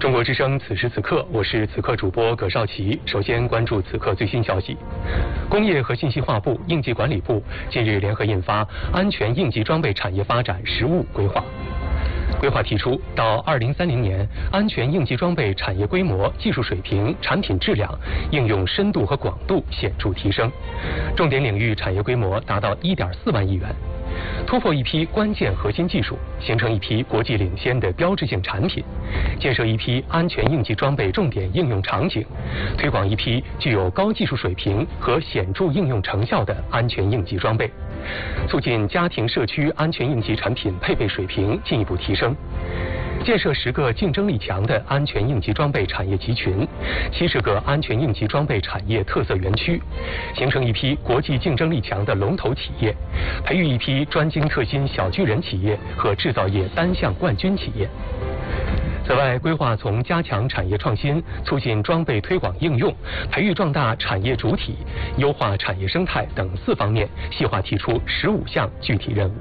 中国之声此时此刻，我是此刻主播葛少奇。首先关注此刻最新消息。工业和信息化部、应急管理部近日联合印发《安全应急装备产业发展实务规划》。规划提出，到2030年，安全应急装备产业规模、技术水平、产品质量、应用深度和广度显著提升，重点领域产业规模达到1.4万亿元。突破一批关键核心技术，形成一批国际领先的标志性产品，建设一批安全应急装备重点应用场景，推广一批具有高技术水平和显著应用成效的安全应急装备，促进家庭社区安全应急产品配备水平进一步提升。建设10个竞争力强的安全应急装备产业集群，70个安全应急装备产业特色园区，形成一批国际竞争力强的龙头企业，培育一批专精特新小巨人企业和制造业单项冠军企业。此外，规划从加强产业创新、促进装备推广应用、培育壮大产业主体、优化产业生态等4方面，细化提出15项具体任务。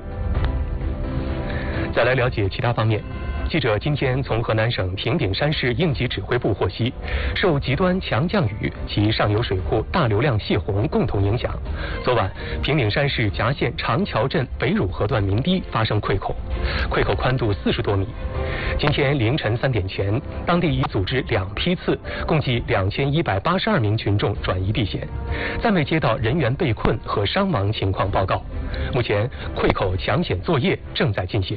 再来了解其他方面。记者今天从河南省平顶山市应急指挥部获悉，受极端强降雨及上游水库大流量泄洪共同影响，昨晚平顶山市夹县长桥镇北汝河段明堤发生溃口，溃口宽度40多米。今天凌晨3点前，当地已组织2批次，共计2182名群众转移避险，暂未接到人员被困和伤亡情况报告。目前溃口抢险作业正在进行。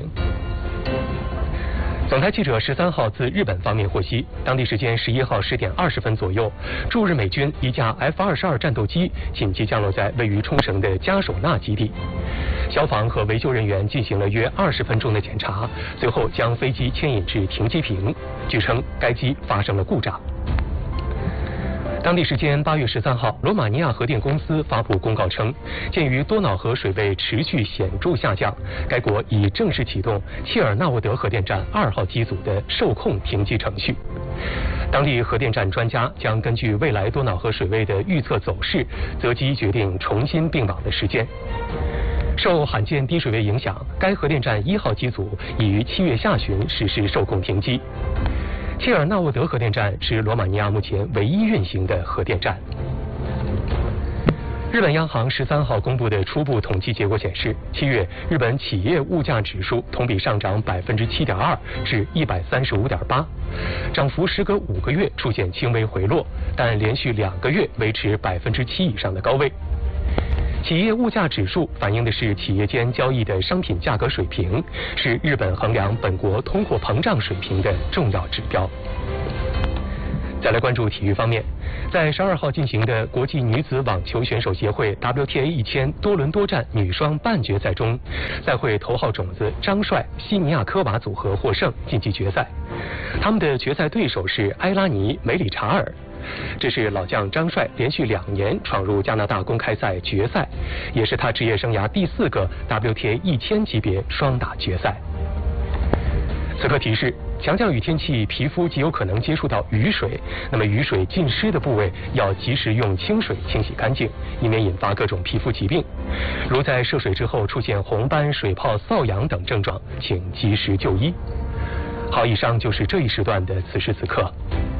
总台记者13号自日本方面获悉，当地时间11号10点20分左右，驻日美军一架 F-22战斗机紧急降落在位于冲绳的加首纳基地。消防和维修人员进行了约20分钟的检查，随后将飞机牵引至停机坪。据称，该机发生了故障。当地时间8月13号，罗马尼亚核电公司发布公告称，鉴于多瑙河水位持续显著下降，该国已正式启动切尔纳沃德核电站2号机组的受控停机程序。当地核电站专家将根据未来多瑙河水位的预测走势，择机决定重新并网的时间。受罕见低水位影响，该核电站1号机组已于7月下旬实施受控停机。切尔纳沃德核电站是罗马尼亚目前唯一运行的核电站。日本央行13号公布的初步统计结果显示，7月日本企业物价指数同比上涨7.2%至135.8%，涨幅时隔5个月出现轻微回落，但连续2个月维持7%以上的高位。企业物价指数反映的是企业间交易的商品价格水平，是日本衡量本国通货膨胀水平的重要指标。再来关注体育方面，在12号进行的国际女子网球选手协会 WTA 1000多伦多站女双半决赛中，赛会头号种子张帅、西尼亚科娃组合获胜晋级决赛。他们的决赛对手是埃拉尼·梅里查尔。这是老将张帅连续2年闯入加拿大公开赛决赛，也是他职业生涯第4个 WTA 1000级别双打决赛。此刻提示：强降雨天气，皮肤极有可能接触到雨水，那么雨水浸湿的部位要及时用清水清洗干净，以免引发各种皮肤疾病。如在涉水之后出现红斑、水泡、瘙痒等症状，请及时就医。好，以上就是这一时段的此时此刻。